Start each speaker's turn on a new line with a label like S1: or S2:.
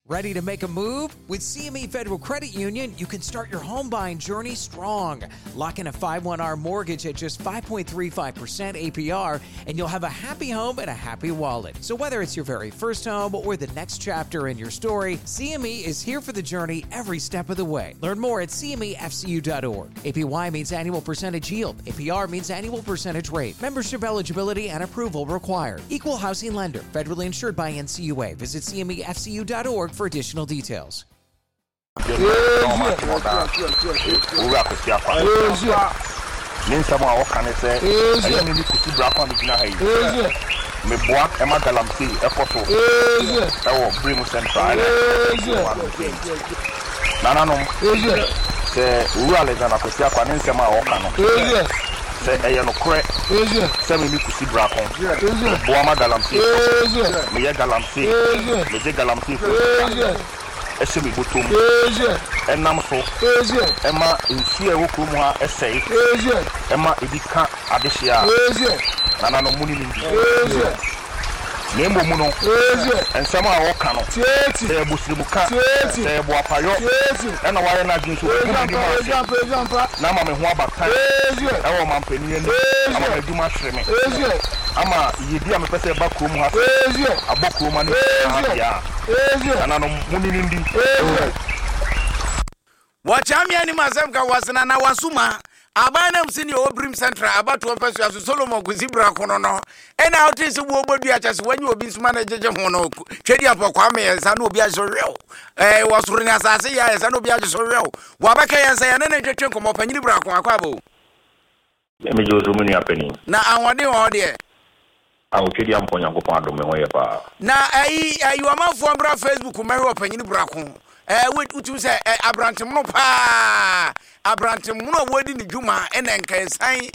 S1: Ready to make a move? With CME Federal Credit Union, you can start your home buying journey strong. Lock in a 5/1R mortgage at just 5.35% APR, and you'll have a happy home and a happy wallet. So whether it's your very first home or the next chapter in your story, CME is here for the journey every step of the way. Learn more at cmefcu.org. APY means annual percentage yield. APR means annual percentage rate. Membership eligibility and approval required. Equal housing lender. Federally insured by NCUA. Visit cmefcu.org for additional details.
S2: Esemi butum enam so ema nsi e wokum ha esei ema edika adehia nana no muni ni nemo mu no ensema a woka no se busirimuka se bo apayo ena ware na dwin so na ma me ho abata e wo mampani ni ama me duma hweme ama yedi a me pese ba krom ha abokrom ma ni ya nana no muni ndi
S3: wachamia ni mazemka wasana na wasuma abana msini obrim central abatu opesu aso Solomon kuzibra kono no ena otisi wo obodu achase wanyi obi nsuma na jeje ho no twedi apokwa me yensa na obi asoreo wasuru ni asase ya yensa na obi asoreo wabaka yensa ya na twetwe komo panyini bra kon akwabo
S2: me jozo muni apeni
S3: na anwade ho de
S2: awo twedi amponya kopon adome ho ye pa
S3: na ayi wamafo ambra Facebook mewe panyini bra kon utu se abrantem no pa abrantem no wodi ni dwuma ene nkansan